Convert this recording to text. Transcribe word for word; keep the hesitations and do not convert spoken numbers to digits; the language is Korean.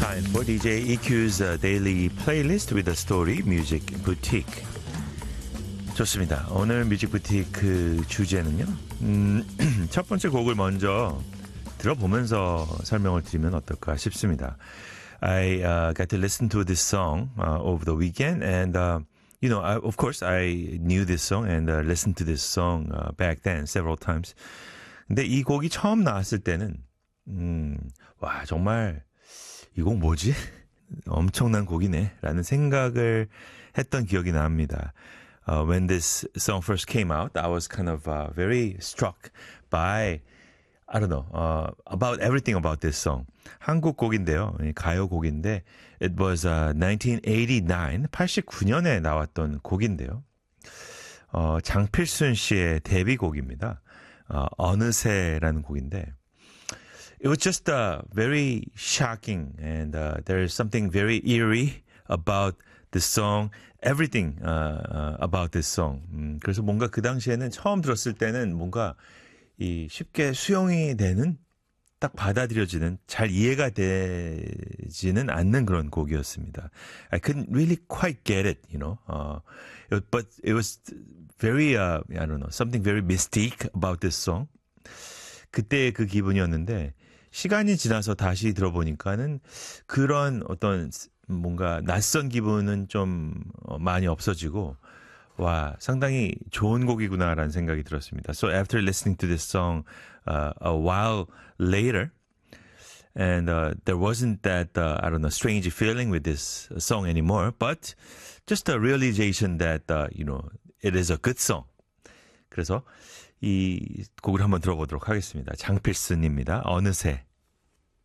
Time for 디제이 이큐's uh, daily playlist with a story music boutique. 좋습니다. 오늘 뮤직 부티크 주제는요. 음, 첫 번째 곡을 먼저 들어보면서 설명을 드리면 어떨까 싶습니다. I uh, got to listen to this song uh, over the weekend, and uh, you know, I, of course, I knew this song and uh, listened to this song uh, back then several times. 근데 이 곡이 처음 나왔을 때는, 음, 와 정말 이 곡 뭐지? 엄청난 곡이네 라는 생각을 했던 기억이 납니다. Uh, when this song first came out, I was kind of uh, very struck by, I don't know, uh, about everything about this song. 한국 곡인데요. 가요 곡인데, it was uh, nineteen eighty-nine, 팔십구 년에 나왔던 곡인데요. 어, 장필순 씨의 데뷔곡입니다. 어, 어느새라는 곡인데, it was just uh, very shocking, and uh, there's something very eerie about the song, everything uh, uh, about this song. 음, 그래서 뭔가 그 당시에는 처음 들었을 때는 뭔가 이 쉽게 수용이 되는, 딱 받아들여지는, 잘 이해가 되지는 않는 그런 곡이었습니다. I couldn't really quite get it, you know. Uh, it, but it was very, uh, I don't know, something very mystique about this song. 그때의 그 기분이었는데 시간이 지나서 다시 들어보니까는 그런 어떤 뭔가 낯선 기분은 좀 많이 없어지고, 와, 상당히 좋은 곡이구나라는 생각이 들었습니다. So after listening to this song uh, a while later, and uh, there wasn't that, uh, I don't know, strange feeling with this song anymore, but just a realization that, uh, you know, it is a good song. 그래서 이 곡을 한번 들어보도록 하겠습니다. 장필순입니다. 어느새.